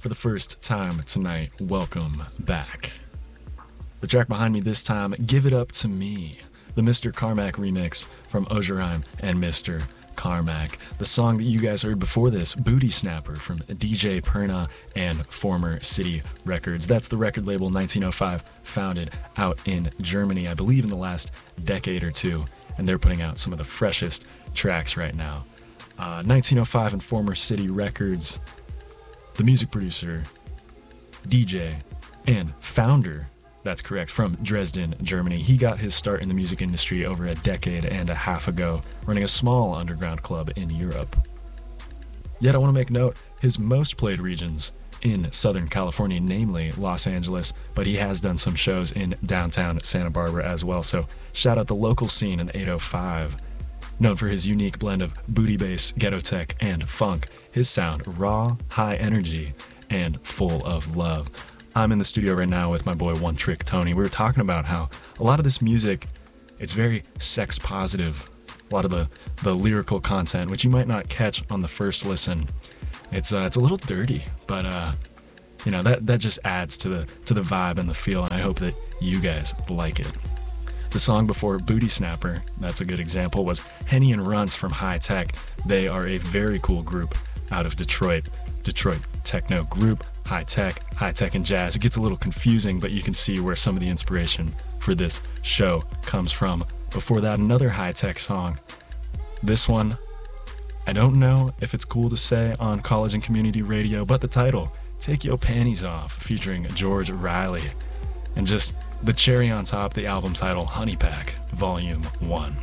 for the first time tonight, welcome back. The track behind me this time, Give It Up to Me, the Mr. Carmack remix from Ojerheim and Mr. Carmack. The song that you guys heard before this, Booty Snapper from DJ Perna and Former City Records. That's the record label 1905, founded out in Germany, I believe in the last decade or two, and they're putting out some of the freshest tracks right now. 1905 and Former City Records, the music producer, DJ, and founder, that's correct, from Dresden, Germany. He got his start in the music industry over a decade and a half ago, running a small underground club in Europe. Yet I want to make note, his most played regions in Southern California, namely Los Angeles, but he has done some shows in downtown Santa Barbara as well, so shout out the local scene in 805. Known for his unique blend of booty bass, ghetto tech, and funk, his sound raw, high energy, and full of love. I'm in the studio right now with my boy One Trick Tony. We were talking about how a lot of this music, it's very sex positive. A lot of the lyrical content, which you might not catch on the first listen, it's a little dirty, but that just adds to the vibe and the feel, and I hope that you guys like it. The song before, Booty Snapper, that's a good example, was Henny and Runts from High Tech. They are a very cool group out of Detroit techno group. High tech and jazz. It gets a little confusing, but you can see where some of the inspiration for this show comes from. Before that, another high tech song. This one, I don't know if it's cool to say on college and community radio, but the title, Take Your Panties Off, featuring George Riley. And just the cherry on top, the album title, Honey Pack, Volume 1.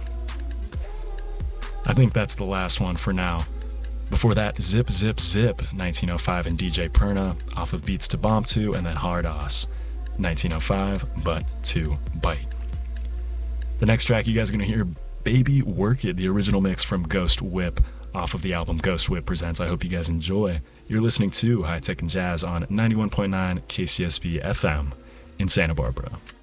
I think that's the last one for now. Before that, Zip Zip Zip, 1905 and DJ Perna, off of Beats to Bomb To, and then Hard Ass, 1905, But to Bite. The next track you guys are going to hear, Baby Work It, the original mix from Ghost Whip, off of the album Ghost Whip Presents. I hope you guys enjoy. You're listening to High Tech and Jazz on 91.9 KCSB FM in Santa Barbara.